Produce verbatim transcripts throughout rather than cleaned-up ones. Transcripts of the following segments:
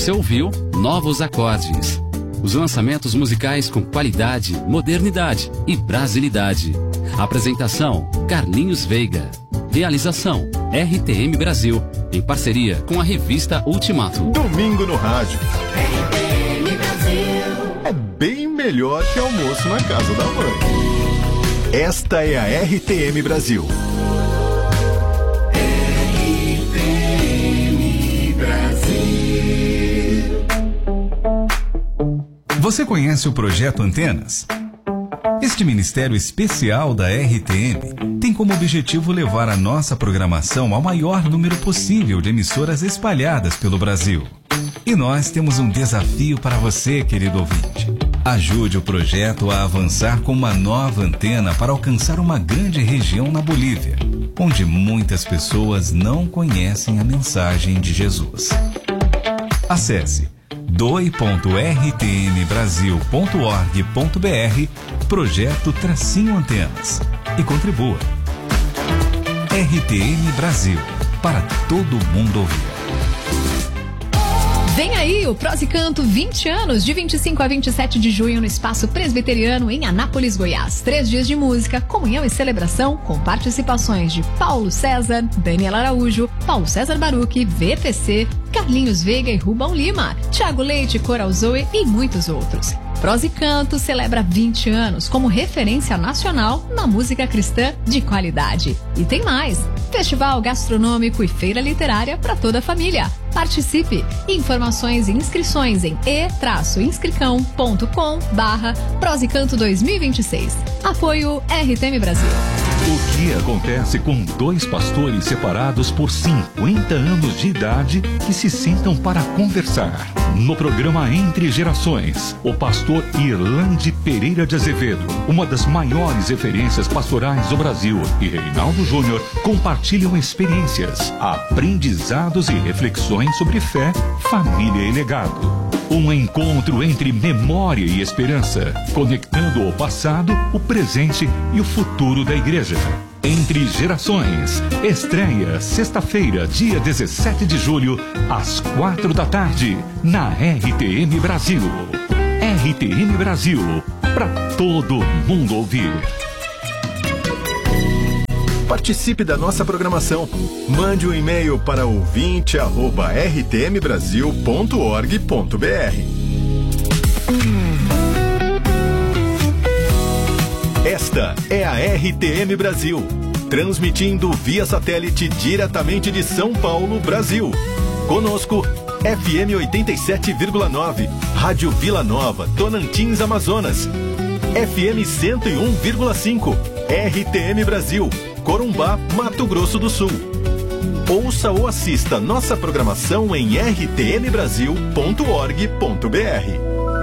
Você ouviu Novos Acordes. Os lançamentos musicais com qualidade, modernidade e brasilidade. Apresentação: Carlinhos Veiga. Realização: R T M Brasil, em parceria com a revista Ultimato. Domingo no rádio. R T M Brasil. É bem melhor que almoço na casa da mãe. Esta é a R T M Brasil. R T M Brasil. Você conhece o Projeto Antenas? Este ministério especial da R T M tem como objetivo levar a nossa programação ao maior número possível de emissoras espalhadas pelo Brasil. E nós temos um desafio para você, querido ouvinte. Ajude o projeto a avançar com uma nova antena para alcançar uma grande região na Bolívia, onde muitas pessoas não conhecem a mensagem de Jesus. Acesse doe ponto r t m brasil ponto org ponto b r Projeto Tracinho Antenas e contribua. R T M Brasil, para todo mundo ouvir. Vem aí o Prosicanto vinte anos, de vinte e cinco a vinte e sete de junho, no Espaço Presbiteriano, em Anápolis, Goiás. Três dias de música, comunhão e celebração, com participações de Paulo César, Daniela Araújo, Paulo César Baruch, V P C, Carlinhos Veiga e Rubão Lima, Thiago Leite, Coral Zoe e muitos outros. Prosicanto celebra vinte anos como referência nacional na música cristã de qualidade. E tem mais: festival gastronômico e feira literária para toda a família. Participe! Informações e inscrições em e inscricão ponto com barra Prosicanto dois mil e vinte e seis. Apoio R T M Brasil. O que acontece com dois pastores separados por cinquenta anos de idade que se sentam para conversar? No programa Entre Gerações, o pastor Irlande Pereira de Azevedo, uma das maiores referências pastorais do Brasil, e Reinaldo Júnior compartilham experiências, aprendizados e reflexões sobre fé, família e legado. Um encontro entre memória e esperança, conectando o passado, o presente e o futuro da igreja. Entre Gerações, estreia sexta-feira, dia dezessete de julho, às quatro da tarde, na R T M Brasil. R T M Brasil, para todo mundo ouvir. Participe da nossa programação. Mande um e-mail para ouvinte arroba r t m brasil ponto org ponto b r. Esta é a R T M Brasil, transmitindo via satélite diretamente de São Paulo, Brasil. Conosco, F M oitenta e sete vírgula nove, Rádio Vila Nova, Tocantins, Amazonas. F M cento e um vírgula cinco, R T M Brasil, Corumbá, Mato Grosso do Sul. Ouça ou assista nossa programação em r t m brasil ponto org ponto b r.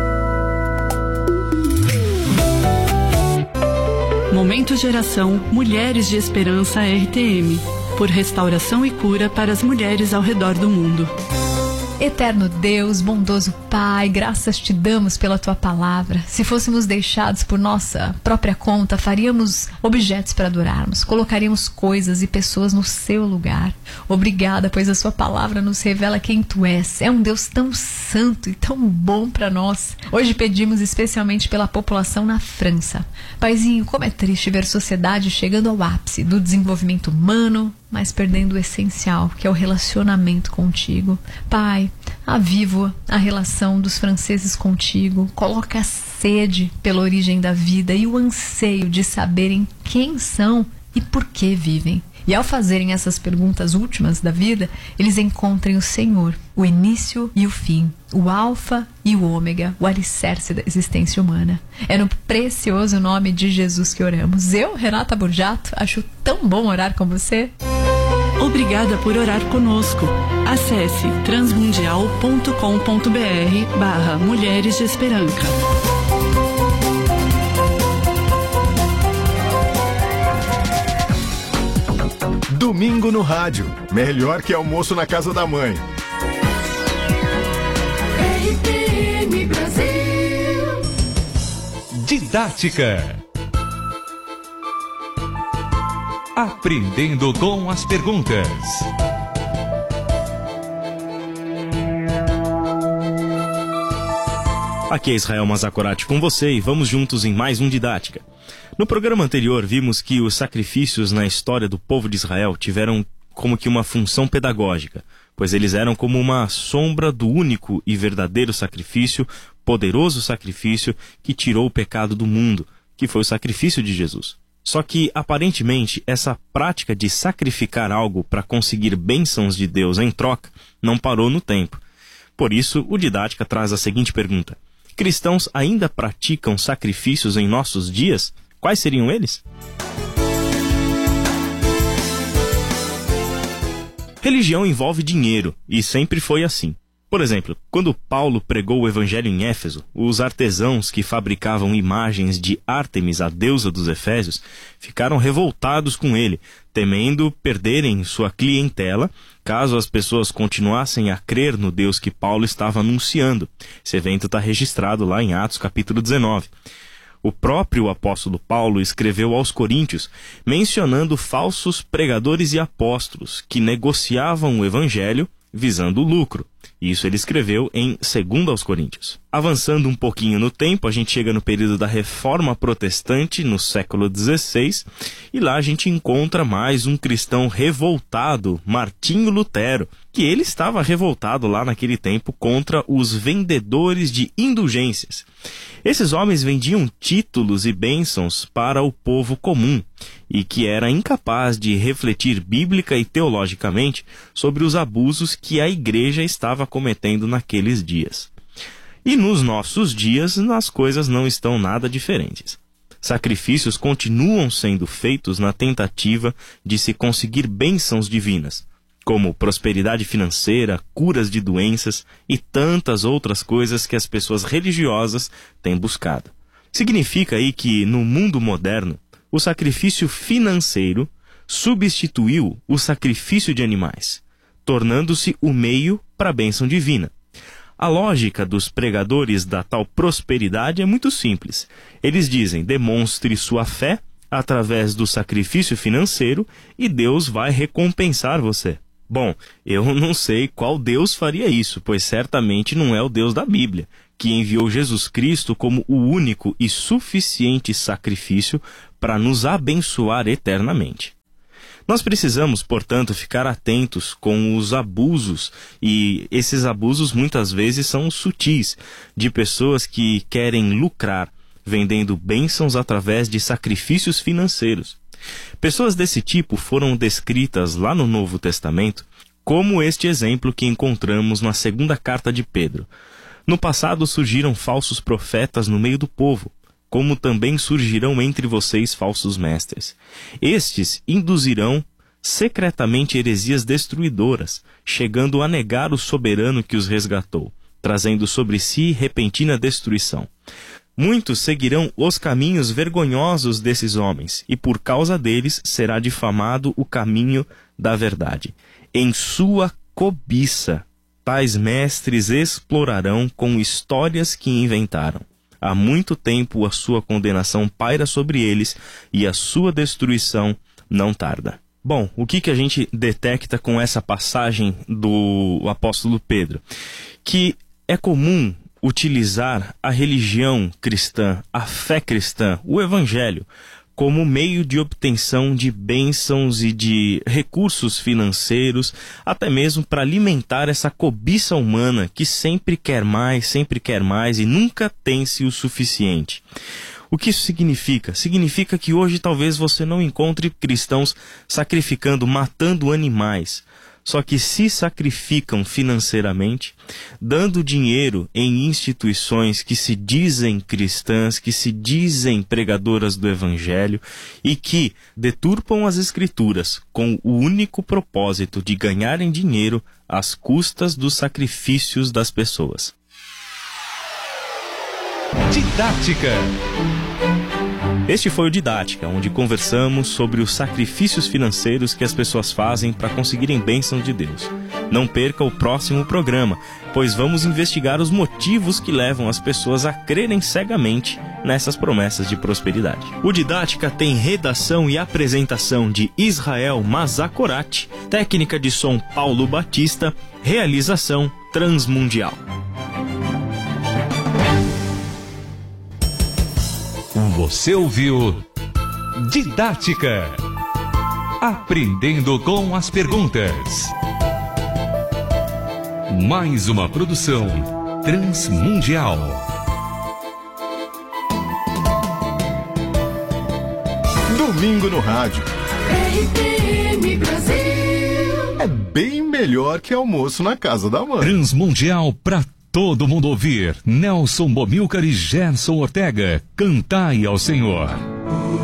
Momento Geração Mulheres de Esperança R T M, por restauração e cura para as mulheres ao redor do mundo. Eterno Deus, bondoso Pai, graças te damos pela tua palavra. Se fôssemos deixados por nossa própria conta, faríamos objetos para adorarmos, colocaríamos coisas e pessoas no seu lugar. Obrigada, pois a sua palavra nos revela quem tu és. É um Deus tão santo e tão bom para nós. Hoje pedimos especialmente pela população na França. Paizinho, como é triste ver sociedade chegando ao ápice do desenvolvimento humano, mas perdendo o essencial, que é o relacionamento contigo. Pai, aviva a relação dos franceses contigo, coloca a sede pela origem da vida e o anseio de saberem quem são e por que vivem. E ao fazerem essas perguntas últimas da vida, eles encontrem o Senhor, o início e o fim, o alfa e o ômega, o alicerce da existência humana. É no precioso nome de Jesus que oramos. Eu, Renata Burjato, acho tão bom orar com você. Obrigada por orar conosco. Acesse transmundial ponto com ponto b r barra Mulheres de Esperança. Domingo no rádio, melhor que almoço na casa da mãe. R T M Brasil. Didática. Aprendendo com as perguntas. Aqui é Israel Mazakorati com você e vamos juntos em mais um Didática. No programa anterior vimos que os sacrifícios na história do povo de Israel tiveram como que uma função pedagógica, pois eles eram como uma sombra do único e verdadeiro sacrifício, poderoso sacrifício que tirou o pecado do mundo, que foi o sacrifício de Jesus. Só que, aparentemente, essa prática de sacrificar algo para conseguir bênçãos de Deus em troca não parou no tempo. Por isso, o Didática traz a seguinte pergunta: cristãos ainda praticam sacrifícios em nossos dias? Quais seriam eles? Religião envolve dinheiro, e sempre foi assim. Por exemplo, quando Paulo pregou o evangelho em Éfeso, os artesãos que fabricavam imagens de Ártemis, a deusa dos Efésios, ficaram revoltados com ele, temendo perderem sua clientela caso as pessoas continuassem a crer no Deus que Paulo estava anunciando. Esse evento está registrado lá em Atos capítulo dezenove. O próprio apóstolo Paulo escreveu aos Coríntios, mencionando falsos pregadores e apóstolos que negociavam o evangelho visando o lucro. Isso ele escreveu em Segundo aos Coríntios. Avançando um pouquinho no tempo, a gente chega no período da Reforma Protestante, no século dezesseis, e lá a gente encontra mais um cristão revoltado, Martinho Lutero, que ele estava revoltado lá naquele tempo contra os vendedores de indulgências. Esses homens vendiam títulos e bênçãos para o povo comum, e que era incapaz de refletir bíblica e teologicamente sobre os abusos que a igreja estava cometendo naqueles dias. E nos nossos dias, as coisas não estão nada diferentes. Sacrifícios continuam sendo feitos na tentativa de se conseguir bênçãos divinas, como prosperidade financeira, curas de doenças e tantas outras coisas que as pessoas religiosas têm buscado. Significa aí que, no mundo moderno, o sacrifício financeiro substituiu o sacrifício de animais, tornando-se o meio para a bênção divina. A lógica dos pregadores da tal prosperidade é muito simples. Eles dizem: demonstre sua fé através do sacrifício financeiro e Deus vai recompensar você. Bom, eu não sei qual Deus faria isso, pois certamente não é o Deus da Bíblia, que enviou Jesus Cristo como o único e suficiente sacrifício para nos abençoar eternamente. Nós precisamos, portanto, ficar atentos com os abusos, e esses abusos muitas vezes são sutis, de pessoas que querem lucrar, vendendo bênçãos através de sacrifícios financeiros. Pessoas desse tipo foram descritas lá no Novo Testamento, como este exemplo que encontramos na segunda carta de Pedro. No passado surgiram falsos profetas no meio do povo, como também surgirão entre vocês falsos mestres. Estes induzirão secretamente heresias destruidoras, chegando a negar o soberano que os resgatou, trazendo sobre si repentina destruição. Muitos seguirão os caminhos vergonhosos desses homens, e por causa deles será difamado o caminho da verdade. Em sua cobiça, tais mestres explorarão com histórias que inventaram. Há muito tempo a sua condenação paira sobre eles, e a sua destruição não tarda. Bom, o que, que a gente detecta com essa passagem do apóstolo Pedro? Que é comum utilizar a religião cristã, a fé cristã, o evangelho, como meio de obtenção de bênçãos e de recursos financeiros, até mesmo para alimentar essa cobiça humana que sempre quer mais, sempre quer mais e nunca tem-se o suficiente. O que isso significa? Significa que hoje talvez você não encontre cristãos sacrificando, matando animais, só que se sacrificam financeiramente, dando dinheiro em instituições que se dizem cristãs, que se dizem pregadoras do Evangelho e que deturpam as Escrituras com o único propósito de ganharem dinheiro às custas dos sacrifícios das pessoas. Didática. Este foi o Didática, onde conversamos sobre os sacrifícios financeiros que as pessoas fazem para conseguirem bênçãos de Deus. Não perca o próximo programa, pois vamos investigar os motivos que levam as pessoas a crerem cegamente nessas promessas de prosperidade. O Didática tem redação e apresentação de Israel Mazakorati, técnica de som Paulo Batista, realização Transmundial. Você ouviu Didática. Aprendendo com as perguntas. Mais uma produção transmundial. Domingo no rádio. R T M Brasil. É bem melhor que almoço na casa da mãe. Transmundial pra todo mundo ouvir. Nelson Bomilcar e Gerson Ortega. Cantai ao Senhor.